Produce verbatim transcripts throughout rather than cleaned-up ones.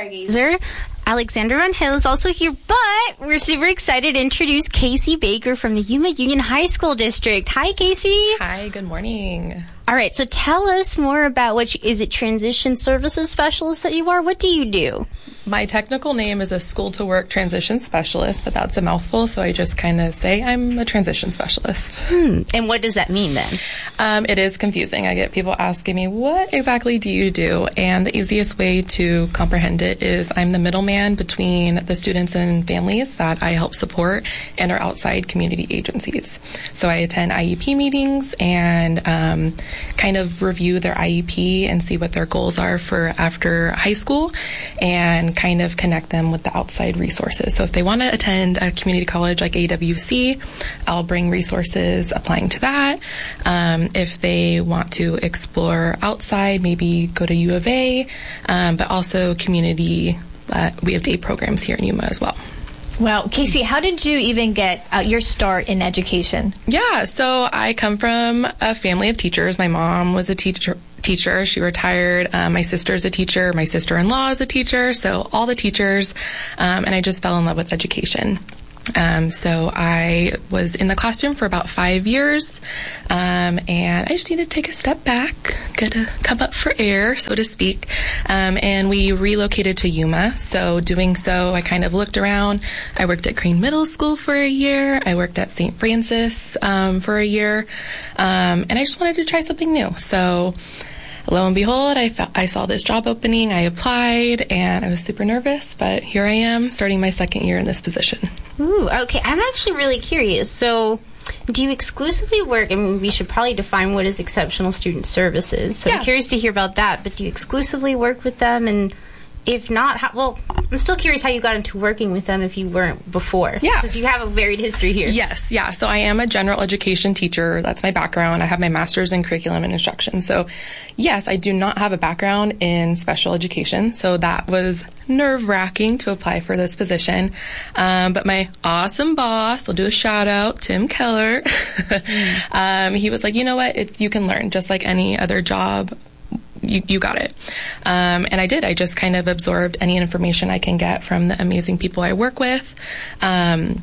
Stargazer. Alexander Rangel is also here, but we're super excited to introduce Casey Baker from the Yuma Union High School District. Hi, Casey. Hi, good morning. All right, so tell us more about what, you, is it transition services specialist that you are? What do you do? My technical name is a school to work transition specialist, but that's a mouthful, so I just kind of say I'm a transition specialist. Hmm. And what does that mean then? Um, it is confusing. I get people asking me, what exactly do you do? And the easiest way to comprehend it is I'm the middleman between the students and families that I help support and our outside community agencies. So I attend I E P meetings and um, kind of review their I E P and see what their goals are for after high school and kind of connect them with the outside resources. So if they want to attend a community college like A W C, I'll bring resources applying to that. Um, if they want to explore outside, maybe go to U of A, um, but also community, uh, we have day programs here in Yuma as well. Well, Casey, how did you even get uh, your start in education? Yeah, so I come from a family of teachers. My mom was a teacher. Teacher. She retired. Um, my sister's a teacher. My sister-in-law is a teacher. So all the teachers, um, and I just fell in love with education. Um, so I was in the classroom for about five years, um, and I just needed to take a step back, get a come up for air, so to speak. Um, and we relocated to Yuma. So doing so, I kind of looked around. I worked at Crane Middle School for a year. I worked at Saint Francis um, for a year, um, and I just wanted to try something new. So lo and behold, I, fe- I saw this job opening, I applied, and I was super nervous, but here I am, starting my second year in this position. Ooh, okay. I'm actually really curious. So, do you exclusively work, I mean, we should probably define what is exceptional student services. So yeah. I'm curious to hear about that, but do you exclusively work with them? And if not, how, well, I'm still curious how you got into working with them if you weren't before. Yes. Because you have a varied history here. Yes, yeah. So I am a general education teacher. That's my background. I have my master's in curriculum and instruction. So yes, I do not have a background in special education. So that was nerve-wracking to apply for this position. Um, but my awesome boss, I'll do a shout out, Tim Keller, um, he was like, you know what, it's, you can learn just like any other job. You, you got it. Um, and I did. I just kind of absorbed any information I can get from the amazing people I work with. Um,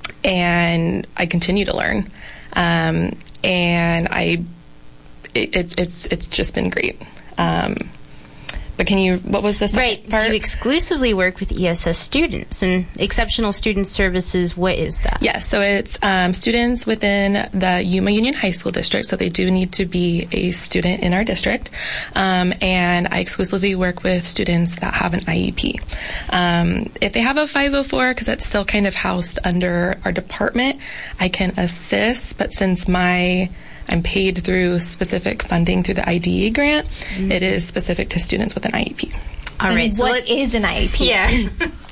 and I continue to learn. Um, and I, it, it, it's, it's just been great. Um, But can you, what was this right, part? Do you exclusively work with E S S students? And Exceptional Student Services, what is that? Yes, so it's um, students within the Yuma Union High School District, so they do need to be a student in our district. Um, and I exclusively work with students that have an I E P. Um, if they have a five oh four, because it's still kind of housed under our department, I can assist, but since my I'm paid through specific funding through the I D E grant. Mm-hmm. It is specific to students with an I E P. All right. And so what is an I E P? Yeah.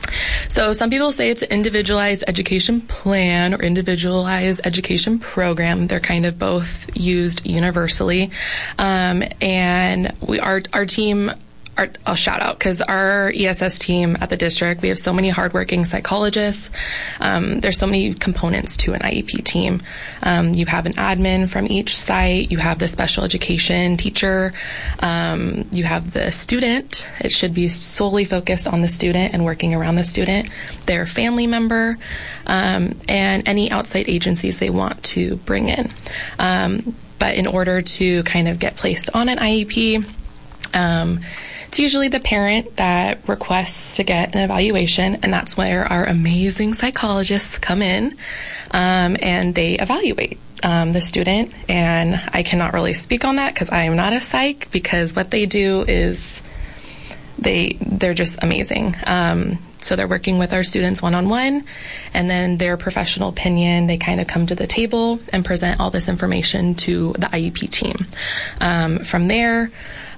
So some people say it's an individualized education plan or individualized education program. They're kind of both used universally. Um, and we, our, our team, Our, I'll shout out because our E S S team at the district, we have so many hardworking psychologists. Um, there's so many components to an I E P team. Um, you have an admin from each site. You have the special education teacher. Um, you have the student. It should be solely focused on the student and working around the student, their family member, um, and any outside agencies they want to bring in. Um, but in order to kind of get placed on an I E P, um, it's usually the parent that requests to get an evaluation, and that's where our amazing psychologists come in, um, and they evaluate um, the student. And I cannot really speak on that because I am not a psych, because what they do is they they're just amazing. Um, so they're working with our students one-on-one, and then their professional opinion, they kind of come to the table and present all this information to the I E P team. Um, from there,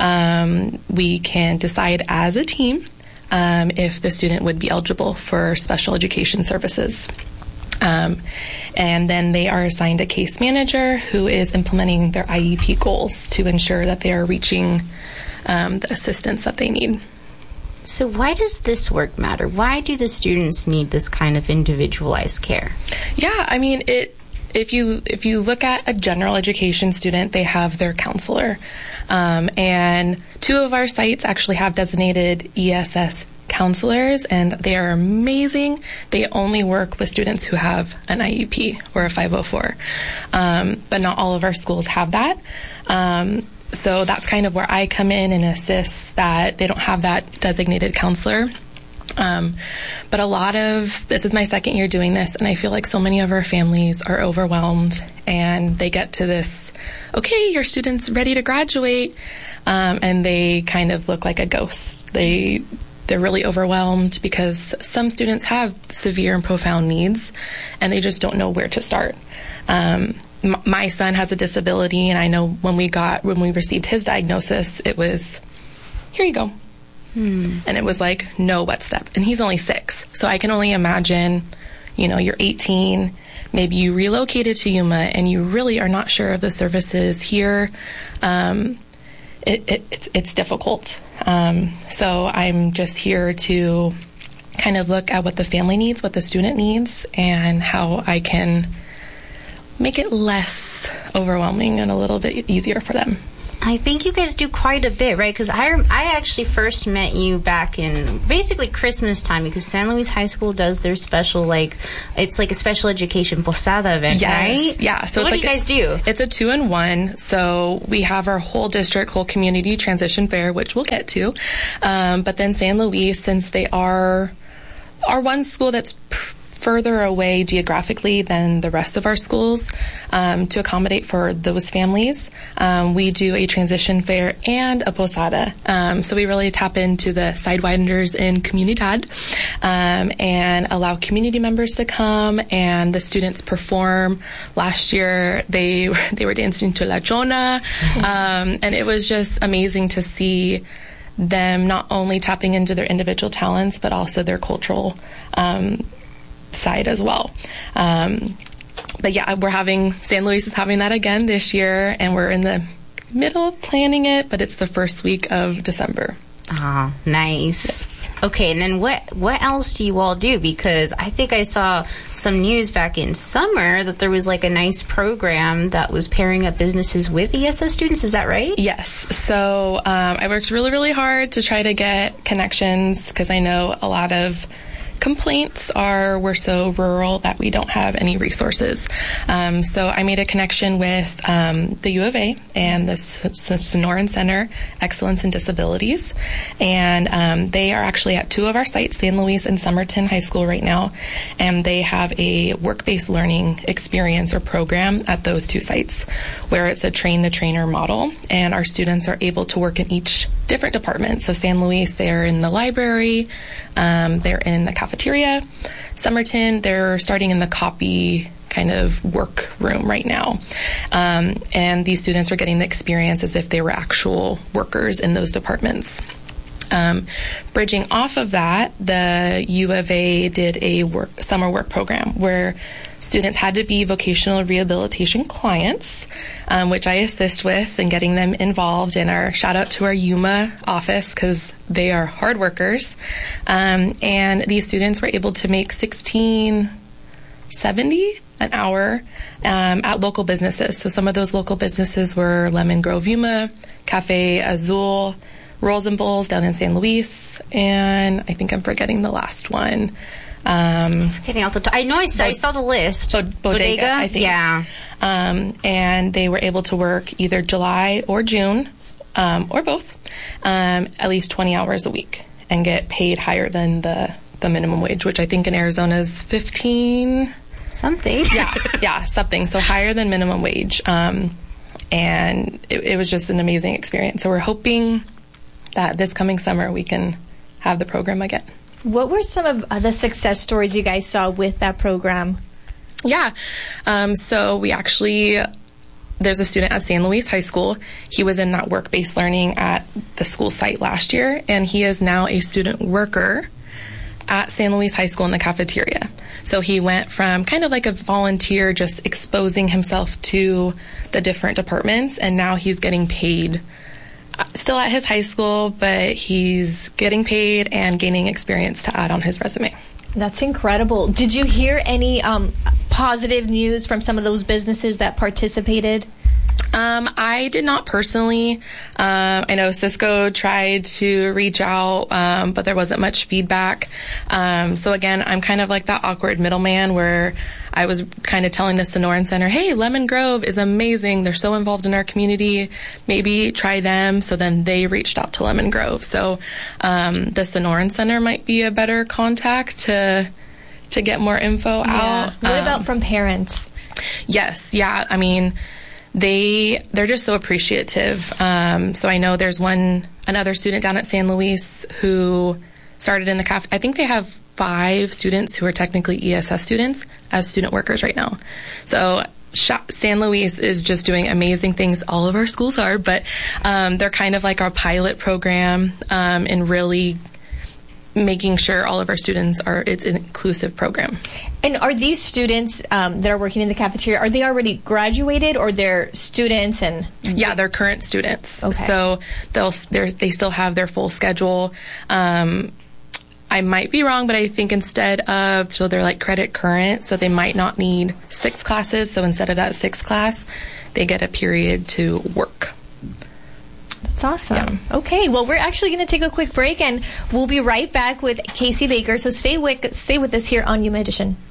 Um, we can decide as a team um, if the student would be eligible for special education services. Um, and then they are assigned a case manager who is implementing their I E P goals to ensure that they are reaching um, the assistance that they need. So why does this work matter? Why do the students need this kind of individualized care? Yeah, I mean, it. If you if you look at a general education student, they have their counselor. Um, and two of our sites actually have designated E S S counselors, and they are amazing. They only work with students who have an I E P or a five oh four, um, but not all of our schools have that. Um, so that's kind of where I come in and assist that they don't have that designated counselor. Um, but a lot of, this is my second year doing this, and I feel like so many of our families are overwhelmed, and they get to this, okay, your student's ready to graduate, um, and they kind of look like a ghost. They, they're really overwhelmed because some students have severe and profound needs, and they just don't know where to start. Um, m- my son has a disability, and I know when we got, when we received his diagnosis, it was, here you go. Hmm. And it was like, no, what step? And he's only six. So I can only imagine, you know, you're eighteen, maybe you relocated to Yuma and you really are not sure of the services here. Um, it, it, it's, it's difficult. Um, so I'm just here to kind of look at what the family needs, what the student needs, and how I can make it less overwhelming and a little bit easier for them. I think you guys do quite a bit, right? Because I, I actually first met you back in basically Christmas time, because San Luis High School does their special, like, it's like a special education posada event, yes. right? Yeah. So, so what like do you guys a, do? It's a two in one. So we have our whole district, whole community transition fair, which we'll get to. Um, but then San Luis, since they are our one school that's pr- further away geographically than the rest of our schools, um, to accommodate for those families, um, we do a transition fair and a posada. Um, so we really tap into the sidewinders in Comunidad, um, and allow community members to come and the students perform. Last year, they they were dancing to La Chona, um, and it was just amazing to see them not only tapping into their individual talents, but also their cultural um side as well. Um, but yeah, we're having, San Luis is having that again this year, and we're in the middle of planning it, but it's the first week of December. Oh, nice. Yes. Okay, and then what what else do you all do? Because I think I saw some news back in summer that there was like a nice program that was pairing up businesses with E S S students. Is that right? Yes. So um, I worked really, really hard to try to get connections, because I know a lot of complaints are we're so rural that we don't have any resources. Um, so I made a connection with um, the U of A and the, the Sonoran Center, Excellence in Disabilities. And um, they are actually at two of our sites, San Luis and Somerton High School right now. And they have a work-based learning experience or program at those two sites, where it's a train-the-trainer model. And our students are able to work in each different department. So San Luis, they're in the library, um, they're in the cafeteria. Somerton, they're starting in the copy kind of work room right now. Um, and these students are getting the experience as if they were actual workers in those departments. Um, bridging off of that, the U of A did a work, summer work program where students had to be vocational rehabilitation clients, um, which I assist with and getting them involved in our, shout out to our Yuma office, because they are hard workers. Um, and these students were able to make sixteen seventy an hour um, at local businesses. So some of those local businesses were Lemon Grove Yuma, Cafe Azul, Rolls and Bowls down in San Luis, and I think I'm forgetting the last one. Um, Getting out the t- I know I saw, I saw the list. Bodega, Bodega, I think. Yeah. Um, and they were able to work either July or June, um, or both, um, at least twenty hours a week and get paid higher than the, the minimum wage, which I think in Arizona is fifteen Something. yeah, yeah, something. So higher than minimum wage. Um, and it, it was just an amazing experience. So we're hoping that this coming summer we can have the program again. What were some of uh, the success stories you guys saw with that program? Yeah. Um, so we actually, there's a student at San Luis High School. He was in that work-based learning at the school site last year, and he is now a student worker at San Luis High School in the cafeteria. So he went from kind of like a volunteer, just exposing himself to the different departments, and now he's getting paid still at his high school, but he's getting paid and gaining experience to add on his resume. That's incredible. Did you hear any um, positive news from some of those businesses that participated? Um, I did not personally. Um, I know Cisco tried to reach out, um, but there wasn't much feedback. Um, so again, I'm kind of like that awkward middleman where I was kind of telling the Sonoran Center, hey, Lemon Grove is amazing. They're so involved in our community. Maybe try them. So then they reached out to Lemon Grove. So um, the Sonoran Center might be a better contact to to get more info yeah. out. What um, about from parents? Yes. Yeah. I mean, they, they're just so appreciative. Um, so I know there's one, another student down at San Luis who started in the caf. I think they have five students who are technically E S S students as student workers right now. So San Luis is just doing amazing things. All of our schools are, but um, they're kind of like our pilot program um, and really making sure all of our students are, it's an inclusive program. And are these students um, that are working in the cafeteria, are they already graduated or they're students? And Yeah, they're current students. Okay. So they'll, they're, they still have their full schedule. Um, I might be wrong, but I think instead of, so they're like credit current, so they might not need six classes. So instead of that six class, they get a period to work. That's awesome. Yeah. Okay, well, we're actually going to take a quick break, and we'll be right back with Casey Baker. So stay with, stay with us here on U Magician.